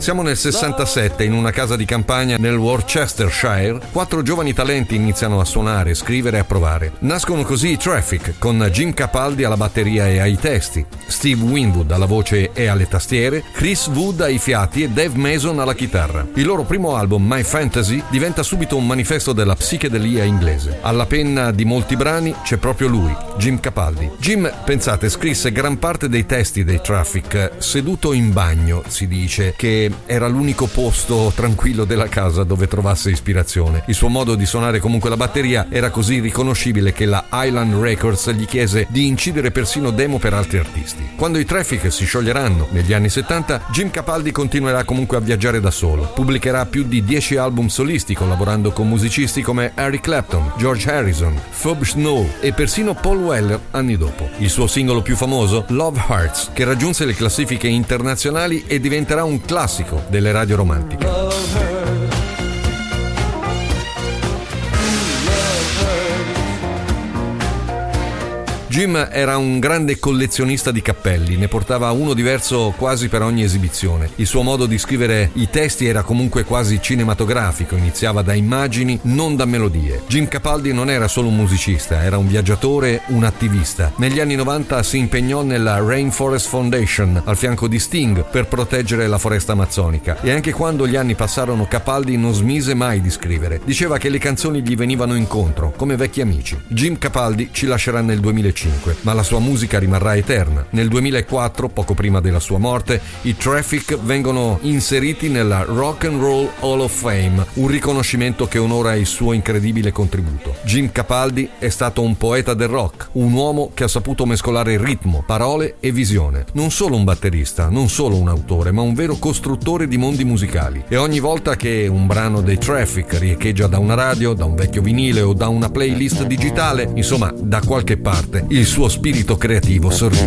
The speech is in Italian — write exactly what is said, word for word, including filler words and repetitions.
Siamo nel sessantasette, in una casa di campagna nel Worcestershire. Quattro giovani talenti iniziano a suonare, scrivere e a provare. Nascono così i Traffic, con Jim Capaldi alla batteria e ai testi, Steve Winwood alla voce e alle tastiere, Chris Wood ai fiati e Dave Mason alla chitarra. Il loro primo album, My Fantasy, diventa subito un manifesto della psichedelia inglese. Alla penna di molti brani c'è proprio lui, Jim Capaldi. Jim, pensate, scrisse gran parte dei testi dei Traffic seduto in bagno, si dice, che era l'unico posto tranquillo della casa dove trovasse ispirazione. Il suo modo di suonare comunque la batteria era così riconoscibile che la Island Records gli chiese di incidere persino demo per altri artisti. Quando i Traffic si scioglieranno negli anni settanta, Jim Capaldi continuerà comunque a viaggiare da solo. Pubblicherà più di dieci album solisti collaborando con musicisti come Eric Clapton, George Harrison, Phoebe Snow e persino Paul Weller anni dopo. Il suo singolo più famoso, Love Hurts, che raggiunse le classifiche internazionali e diventerà un classico delle radio romantiche. Jim era un grande collezionista di cappelli, ne portava uno diverso quasi per ogni esibizione. Il suo modo di scrivere i testi era comunque quasi cinematografico, iniziava da immagini, non da melodie. Jim Capaldi non era solo un musicista, era un viaggiatore, un attivista. Negli anni novanta si impegnò nella Rainforest Foundation al fianco di Sting per proteggere la foresta amazzonica, e anche quando gli anni passarono Capaldi non smise mai di scrivere. Diceva che le canzoni gli venivano incontro, come vecchi amici. Jim Capaldi ci lascerà nel duemilacinque, ma la sua musica rimarrà eterna. Nel duemilaquattro, poco prima della sua morte, i Traffic vengono inseriti nella Rock and Roll Hall of Fame, un riconoscimento che onora il suo incredibile contributo. Jim Capaldi è stato un poeta del rock, un uomo che ha saputo mescolare ritmo, parole e visione. Non solo un batterista, non solo un autore, ma un vero costruttore di mondi musicali. E ogni volta che un brano dei Traffic riecheggia da una radio, da un vecchio vinile o da una playlist digitale, insomma da qualche parte, il suo spirito creativo sorride.